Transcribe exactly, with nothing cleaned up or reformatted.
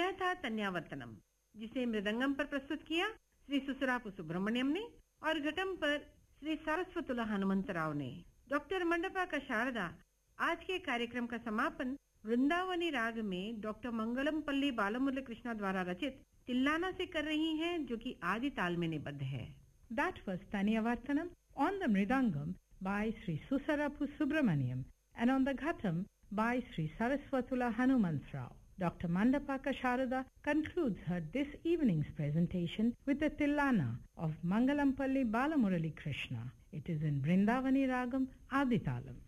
यह था तन्यावर्तनम, जिसे मृदंगम पर प्रस्तुत किया श्री सुसरापु सुब्रमण्यम ने और घटम पर श्री सारस्वतुला हनुमंत राव ने। डॉक्टर मंडपा का शारदा आज के कार्यक्रम का समापन वृंदावनी राग में डॉक्टर मंगलम पल्ली बालमुरली कृष्णा द्वारा रचित तिल्लाना से कर रही हैं, जो कि आदि ताल में निबद्ध है। That was Tanyavartanam on the Mridangam by Sri Susarapu Subramaniam and on the Ghatam by Sri Saraswatula Hanumantrao. Doctor Mandapaka Sharada concludes her this evening's presentation with the Tillana of Mangalampalli Balamurali Krishna. It is in Vrindavani Ragam Aditalam.